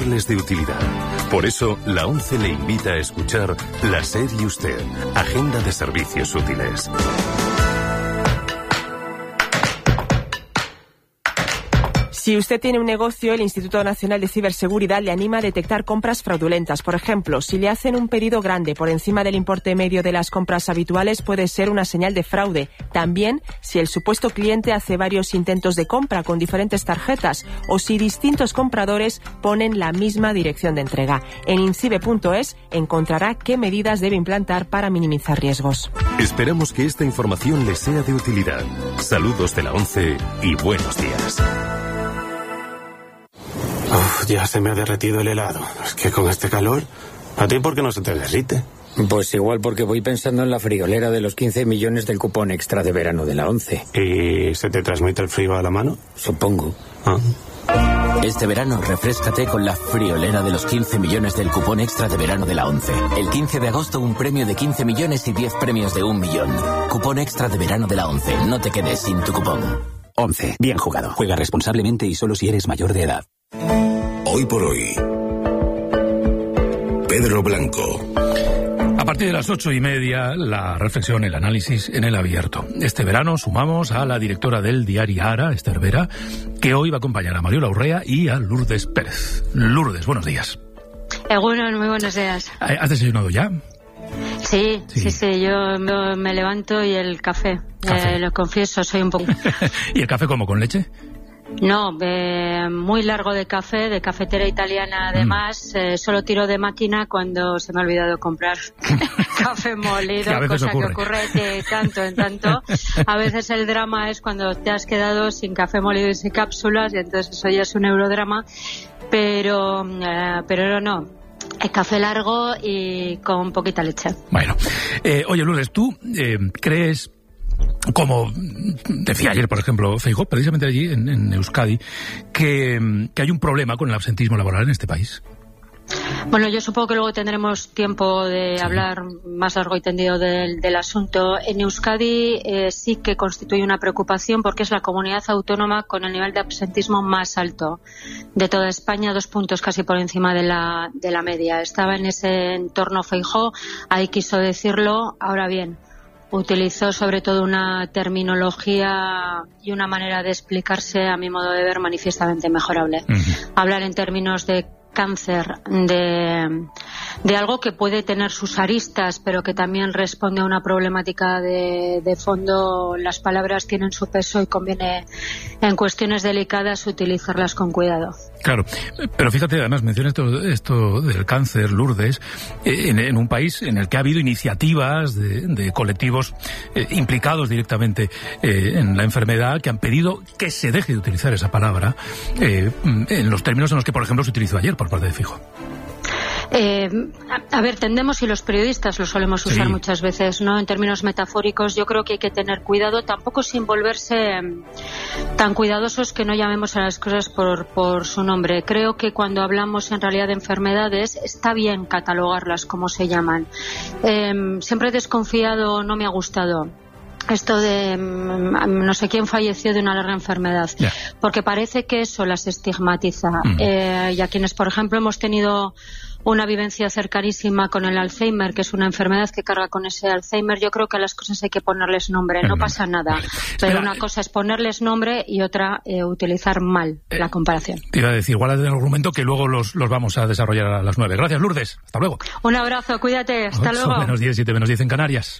serles de utilidad. Por eso, la ONCE le invita a escuchar La SER y Usted, Agenda de Servicios Útiles. Si usted tiene un negocio, el Instituto Nacional de Ciberseguridad le anima a detectar compras fraudulentas. Por ejemplo, si le hacen un pedido grande por encima del importe medio de las compras habituales, puede ser una señal de fraude. También, si el supuesto cliente hace varios intentos de compra con diferentes tarjetas o si distintos compradores ponen la misma dirección de entrega. En incibe.es encontrará qué medidas debe implantar para minimizar riesgos. Esperamos que esta información le sea de utilidad. Saludos de la ONCE y buenos días. Ya se me ha derretido el helado. Es que con este calor, ¿a ti por qué no se te derrite? Pues igual porque voy pensando en la friolera de los 15 millones del cupón extra de verano de la ONCE. ¿Y se te transmite el frío a la mano? Supongo. Este verano, refréscate con la friolera de los 15 millones del cupón extra de verano de la ONCE. El 15 de agosto, un premio de 15 millones y 10 premios de 1 millón. Cupón extra de verano de la ONCE. No te quedes sin tu cupón. ONCE. Bien jugado. Juega responsablemente y solo si eres mayor de edad. Hoy por hoy, Pedro Blanco. A partir de las 8:30, la reflexión, el análisis en el abierto. Este verano sumamos a la directora del diario Ara, Esther Vera, que hoy va a acompañar a Mariola Urrea y a Lourdes Pérez. Lourdes, buenos días. Bueno, muy buenos días. ¿Has desayunado ya? Sí, yo me levanto y el café. Lo confieso, soy un poco... ¿Y el café cómo, con leche? No, muy largo de café, de cafetera italiana además. Solo tiro de máquina cuando se me ha olvidado comprar café molido, cosa que ocurre de tanto en tanto. A veces el drama es cuando te has quedado sin café molido y sin cápsulas, y entonces eso ya es un eurodrama. Pero no. El café largo y con poquita leche. Bueno, oye Lourdes, ¿tú crees, como decía ayer, por ejemplo, Feijóo, precisamente allí en Euskadi, que hay un problema con el absentismo laboral en este país? Bueno, yo supongo que luego tendremos tiempo de hablar más largo y tendido del asunto. En Euskadi sí que constituye una preocupación porque es la comunidad autónoma con el nivel de absentismo más alto de toda España, 2 puntos casi por encima de la media. Estaba en ese entorno Feijóo, ahí quiso decirlo. Ahora bien, utilizó sobre todo una terminología y una manera de explicarse, a mi modo de ver, manifiestamente mejorable. Hablar en términos de cáncer, de algo que puede tener sus aristas, pero que también responde a una problemática de fondo. Las palabras tienen su peso y conviene, en cuestiones delicadas, utilizarlas con cuidado. Claro, pero fíjate, además menciona esto del cáncer, Lourdes, en un país en el que ha habido iniciativas de colectivos implicados directamente en la enfermedad, que han pedido que se deje de utilizar esa palabra en los términos en los que, por ejemplo, se utilizó ayer por parte de Feijóo. A ver, tendemos, y los periodistas lo solemos usar muchas veces, ¿no? En términos metafóricos, yo creo que hay que tener cuidado, tampoco sin volverse tan cuidadosos que no llamemos a las cosas por su nombre. Creo que cuando hablamos en realidad de enfermedades está bien catalogarlas como se llaman. Siempre he desconfiado, no me ha gustado esto de no sé quién falleció de una larga enfermedad, porque parece que eso las estigmatiza. Y a quienes, por ejemplo, hemos tenido una vivencia cercanísima con el Alzheimer, que es una enfermedad que carga con ese Alzheimer, yo creo que a las cosas hay que ponerles nombre, no pasa nada. Pero una cosa es ponerles nombre y otra utilizar mal la comparación. Te iba a decir, igual hay un argumento que luego los vamos a desarrollar a las 9. Gracias, Lourdes. Hasta luego. Un abrazo, cuídate. Hasta luego. Menos 10, 7 menos 10 en Canarias.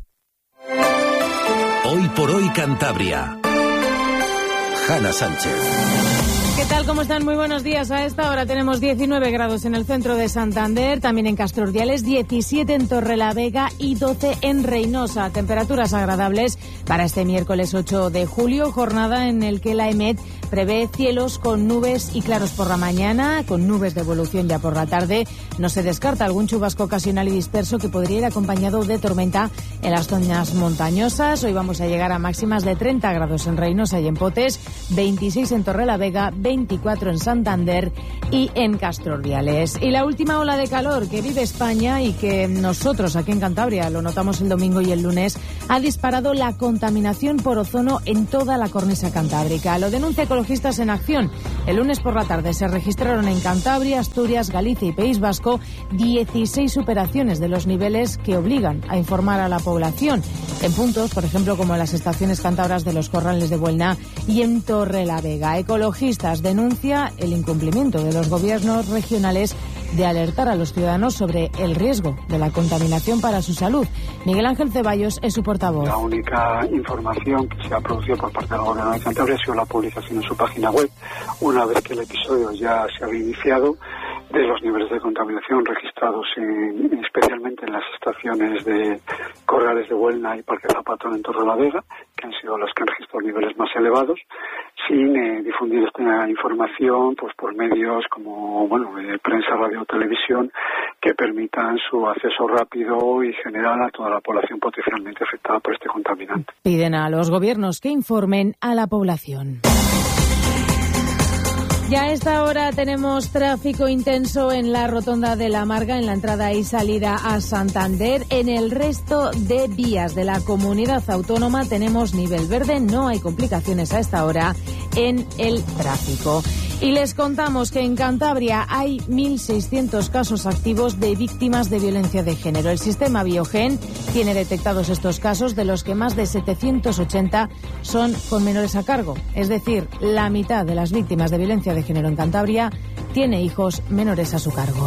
Hoy por hoy Cantabria. Hanna Sánchez. ¿Qué tal? ¿Cómo están? Muy buenos días. A esta hora tenemos 19 grados en el centro de Santander, también en Castro Urdiales, 17 en Torrelavega y 12 en Reynosa. Temperaturas agradables para este miércoles 8 de julio, jornada en el que la EMET prevé cielos con nubes y claros por la mañana, con nubes de evolución ya por la tarde. No se descarta algún chubasco ocasional y disperso que podría ir acompañado de tormenta en las zonas montañosas. Hoy vamos a llegar a máximas de 30 grados en Reynosa y en Potes, 26 en Torrelavega, 24 en Santander y en Castro Urdiales. Y la última ola de calor que vive España y que nosotros aquí en Cantabria lo notamos el domingo y el lunes, ha disparado la contaminación por ozono en toda la cornisa cantábrica. Lo denuncia ecologistas en acción. El lunes por la tarde se registraron en Cantabria, Asturias, Galicia y País Vasco 16 superaciones de los niveles que obligan a informar a la población. En puntos, por ejemplo, como en las estaciones cántabras de los Corrales de Buelna y en Torrelavega. Ecologistas denuncia el incumplimiento de los gobiernos regionales de alertar a los ciudadanos sobre el riesgo de la contaminación para su salud. Miguel Ángel Ceballos es su portavoz. La única información que se ha producido por parte del Gobierno de Cantabria ha sido la publicación en su página web, una vez que el episodio ya se había iniciado, de los niveles de contaminación registrados especialmente en las estaciones de Corrales de Buelna y Parque Zapatón en Torrelavega, que han sido las que han registrado niveles más elevados, sin difundir esta información pues por medios como prensa, radio, televisión, que permitan su acceso rápido y general a toda la población potencialmente afectada por este contaminante. Piden a los gobiernos que informen a la población. Ya a esta hora tenemos tráfico intenso en la rotonda de La Marga, en la entrada y salida a Santander. En el resto de vías de la comunidad autónoma tenemos nivel verde, no hay complicaciones a esta hora en el tráfico. Y les contamos que en Cantabria hay 1.600 casos activos de víctimas de violencia de género. El sistema Biogen tiene detectados estos casos, de los que más de 780 son con menores a cargo. Es decir, la mitad de las víctimas de violencia de género en Cantabria tiene hijos menores a su cargo.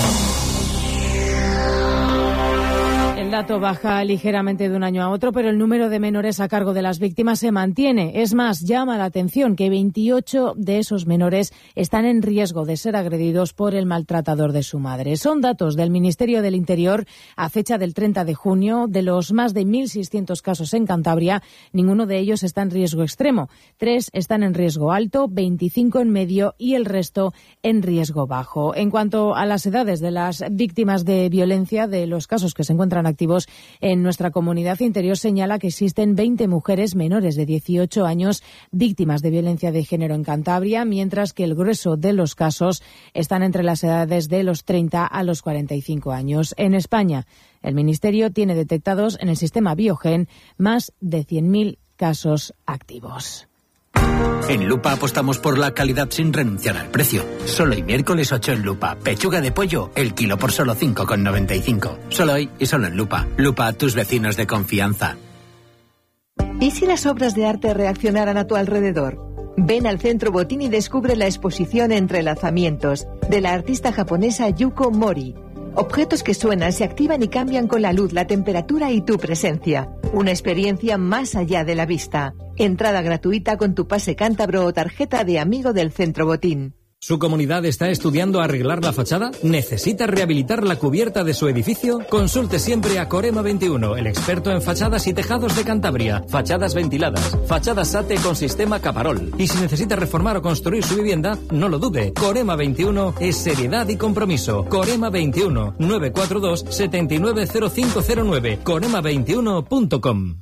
El dato baja ligeramente de un año a otro, pero el número de menores a cargo de las víctimas se mantiene. Es más, llama la atención que 28 de esos menores están en riesgo de ser agredidos por el maltratador de su madre. Son datos del Ministerio del Interior a fecha del 30 de junio. De los más de 1.600 casos en Cantabria, ninguno de ellos está en riesgo extremo. 3 están en riesgo alto, 25 en medio y el resto en riesgo bajo. En cuanto a las edades de las víctimas de violencia, de los casos que se encuentran activos en nuestra comunidad, Interior señala que existen 20 mujeres menores de 18 años víctimas de violencia de género en Cantabria, mientras que el grueso de los casos están entre las edades de los 30 a los 45 años. En España, el Ministerio tiene detectados en el sistema Biogen más de 100.000 casos activos. En Lupa apostamos por la calidad sin renunciar al precio. Solo hoy miércoles 8 en Lupa. Pechuga de pollo, el kilo por solo 5,95. Solo hoy y solo en Lupa. Lupa, tus vecinos de confianza. ¿Y si las obras de arte reaccionaran a tu alrededor? Ven al Centro Botín y descubre la exposición Entrelazamientos de la artista japonesa Yuko Mori. Objetos que suenan, se activan y cambian con la luz, la temperatura y tu presencia. Una experiencia más allá de la vista. Entrada gratuita con tu pase cántabro o tarjeta de amigo del Centro Botín. ¿Su comunidad está estudiando arreglar la fachada? ¿Necesita rehabilitar la cubierta de su edificio? Consulte siempre a Corema 21, el experto en fachadas y tejados de Cantabria. Fachadas ventiladas, fachadas SATE con sistema Caparol. Y si necesita reformar o construir su vivienda, no lo dude. Corema 21 es seriedad y compromiso. Corema 21, 942 790509. Corema21.com.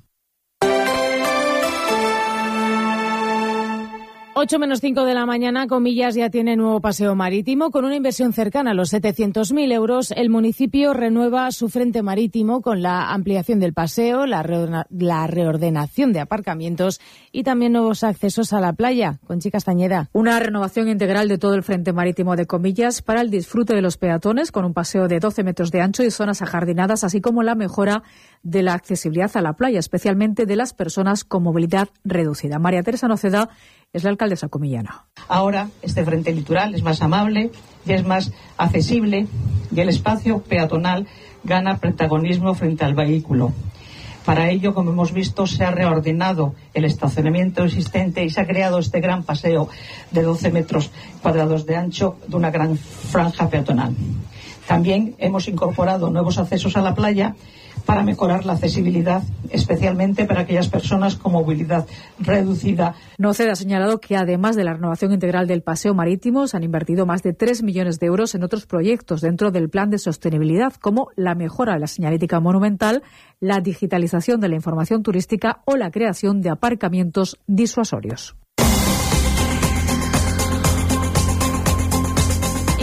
8:05 de la mañana, Comillas ya tiene nuevo paseo marítimo. Con una inversión cercana a los 700.000 euros, el municipio renueva su frente marítimo con la ampliación del paseo, la reordenación de aparcamientos y también nuevos accesos a la playa. Conchi Castañeda. Una renovación integral de todo el frente marítimo de Comillas para el disfrute de los peatones, con un paseo de 12 metros de ancho y zonas ajardinadas, así como la mejora de la accesibilidad a la playa, especialmente de las personas con movilidad reducida. María Teresa Noceda es la alcaldesa comillana. Ahora este frente litoral es más amable y es más accesible y el espacio peatonal gana protagonismo frente al vehículo. Para ello, como hemos visto, se ha reordenado el estacionamiento existente y se ha creado este gran paseo de 12 metros cuadrados de ancho de una gran franja peatonal. También hemos incorporado nuevos accesos a la playa para mejorar la accesibilidad, especialmente para aquellas personas con movilidad reducida. Noceda ha señalado que además de la renovación integral del paseo marítimo, se han invertido más de 3 millones de euros en otros proyectos dentro del plan de sostenibilidad, como la mejora de la señalética monumental, la digitalización de la información turística o la creación de aparcamientos disuasorios. Y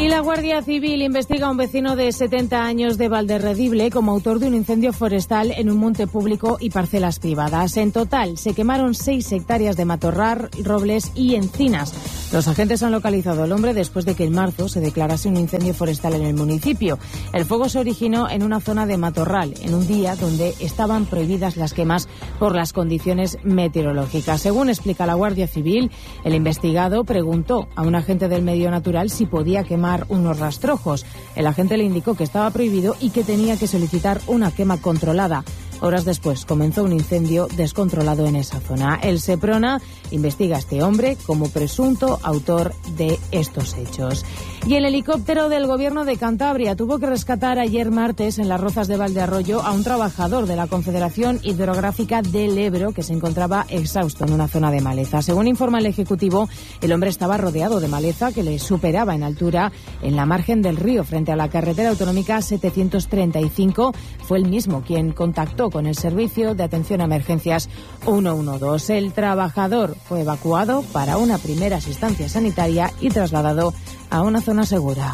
Y la Guardia Civil investiga a un vecino de 70 años de Valderredible como autor de un incendio forestal en un monte público y parcelas privadas. En total, se quemaron 6 hectáreas de matorral, robles y encinas. Los agentes han localizado al hombre después de que en marzo se declarase un incendio forestal en el municipio. El fuego se originó en una zona de matorral, en un día donde estaban prohibidas las quemas por las condiciones meteorológicas. Según explica la Guardia Civil, el investigado preguntó a un agente del medio natural si podía quemar unos rastrojos. El agente le indicó que estaba prohibido y que tenía que solicitar una quema controlada. Horas después comenzó un incendio descontrolado en esa zona. El Seprona investiga a este hombre como presunto autor de estos hechos. Y el helicóptero del Gobierno de Cantabria tuvo que rescatar ayer martes en las Rozas de Valdearroyo a un trabajador de la Confederación Hidrográfica del Ebro que se encontraba exhausto en una zona de maleza. Según informa el Ejecutivo, el hombre estaba rodeado de maleza que le superaba en altura en la margen del río frente a la carretera autonómica 735. Fue el mismo quien contactó con el servicio de atención a emergencias 112. El trabajador fue evacuado para una primera asistencia sanitaria y trasladado a una zona segura.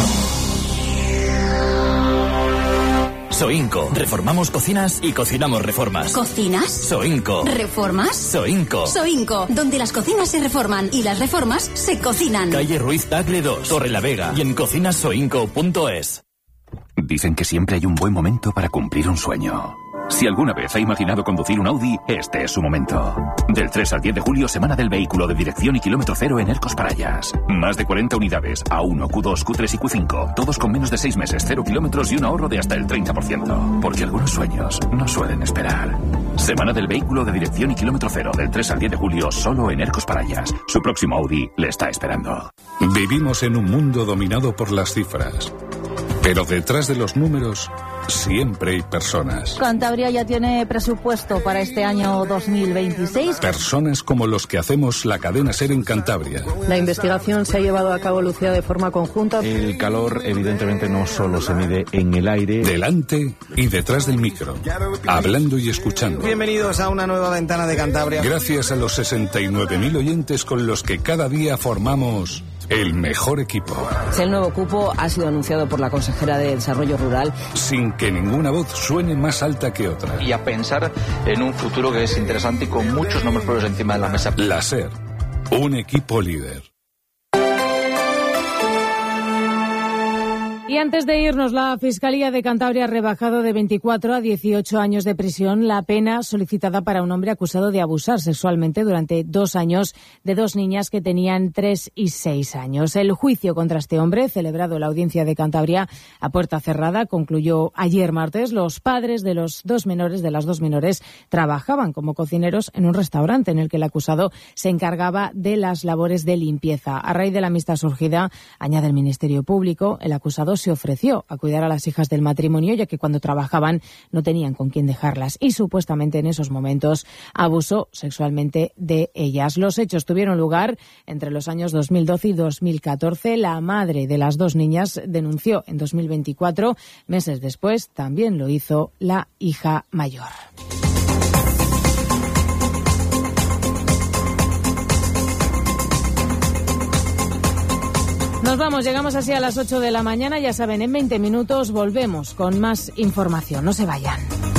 Soinco. Reformamos cocinas y cocinamos reformas. ¿Cocinas? Soinco. ¿Reformas? Soinco. Soinco, donde las cocinas se reforman y las reformas se cocinan. Calle Ruiz Tagle 2, Torre la Vega y en cocinasoinco.es. Dicen que siempre hay un buen momento para cumplir un sueño. Si alguna vez ha imaginado conducir un Audi, este es su momento. Del 3 al 10 de julio, semana del vehículo de dirección y kilómetro cero en Ercos Parayas. Más de 40 unidades, A1, Q2, Q3 y Q5. Todos con menos de 6 meses, 0 kilómetros y un ahorro de hasta el 30%. Porque algunos sueños no suelen esperar. Semana del vehículo de dirección y kilómetro cero, del 3 al 10 de julio, solo en Ercos Parayas. Su próximo Audi le está esperando. Vivimos en un mundo dominado por las cifras. Pero detrás de los números siempre hay personas. Cantabria ya tiene presupuesto para este año 2026. Personas como los que hacemos la cadena SER en Cantabria. La investigación se ha llevado a cabo, Lucía, de forma conjunta. El calor, evidentemente, no solo se mide en el aire. Delante y detrás del micro. Hablando y escuchando. Bienvenidos a una nueva ventana de Cantabria. Gracias a los 69.000 oyentes con los que cada día formamos el mejor equipo. El nuevo cupo ha sido anunciado por la consejera de Desarrollo Rural. Sin que ninguna voz suene más alta que otra. Y a pensar en un futuro que es interesante y con muchos nombres propios encima de la mesa. La SER, un equipo líder. Y antes de irnos, la Fiscalía de Cantabria ha rebajado de 24 a 18 años de prisión la pena solicitada para un hombre acusado de abusar sexualmente durante 2 años de 2 niñas que tenían 3 y 6 años. El juicio contra este hombre, celebrado en la Audiencia de Cantabria a puerta cerrada, concluyó ayer martes. Los padres de las dos menores, trabajaban como cocineros en un restaurante en el que el acusado se encargaba de las labores de limpieza. A raíz de la amistad surgida, añade el Ministerio Público, el acusado se ofreció a cuidar a las hijas del matrimonio, ya que cuando trabajaban no tenían con quién dejarlas y supuestamente en esos momentos abusó sexualmente de ellas. Los hechos tuvieron lugar entre los años 2012 y 2014. La madre de las 2 niñas denunció en 2024. Meses después también lo hizo la hija mayor. Nos vamos, llegamos así a las 8 de la mañana. Ya saben, en 20 minutos volvemos con más información. No se vayan.